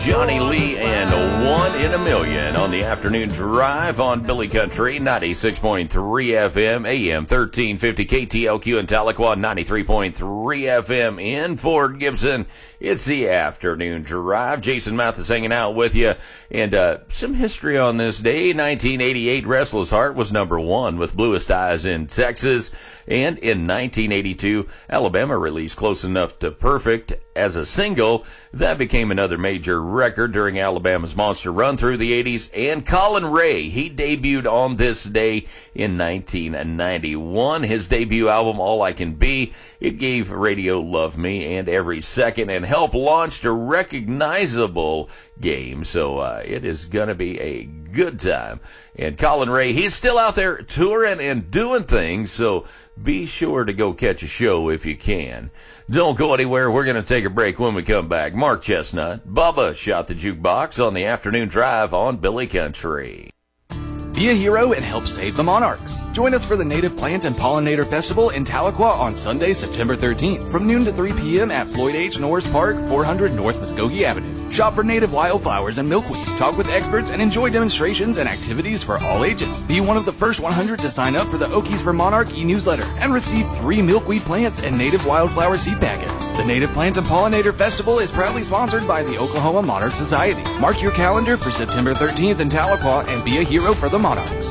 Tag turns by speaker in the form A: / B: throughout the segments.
A: Johnny Lee and 1 in a Million on the afternoon drive on Billy Country, 96.3 FM, AM 1350 KTLQ in Tahlequah, 93.3 FM in Fort Gibson. It's the afternoon drive. Jason Mathis hanging out with you. And some history on this day. 1988, Restless Heart was number 1 with Bluest Eyes in Texas. And in 1982, Alabama released Close Enough to Perfect as a single. That became another major record during Alabama's monster run through the 80s. And Colin Ray, he debuted on this day in 1991. His debut album, All I Can Be, it gave radio Love Me and Every Second and helped launch a recognizable game. So it is going to be a good time. And Colin Ray, he's still out there touring and doing things, so be sure to go catch a show if you can. Don't go anywhere. We're going to take a break. When we come back, Mark Chestnut, Bubba Shot the Jukebox on the afternoon drive on Billy Country.
B: Be a hero and help save the monarchs. Join us for the Native Plant and Pollinator Festival in Tahlequah on Sunday, September 13th, from noon to 3 p.m. at Floyd H. Norris Park, 400 North Muskogee Avenue. Shop for native wildflowers and milkweed, talk with experts, and enjoy demonstrations and activities for all ages. Be one of the first 100 to sign up for the Okies for Monarch e-newsletter and receive free milkweed plants and native wildflower seed packets. The Native Plant and Pollinator Festival is proudly sponsored by the Oklahoma Monarch Society. Mark your calendar for September 13th in Tahlequah and be a hero for the monarchs.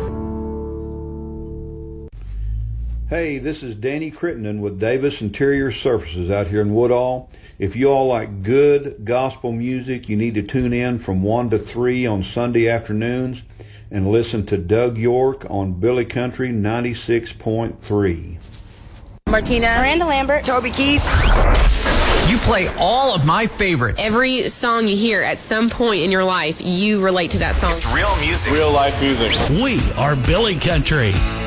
C: Hey, this is Danny Crittenden with Davis Interior Surfaces out here in Woodall. If you all like good gospel music, you need to tune in from 1 to 3 on Sunday afternoons and listen to Doug York on Billy Country 96.3.
D: Martina,
E: Miranda Lambert,
D: Toby Keith.
F: You play all of my favorites.
G: Every song you hear at some point in your life, you relate to that song.
H: It's real music.
I: Real life music.
F: We are Billy Country.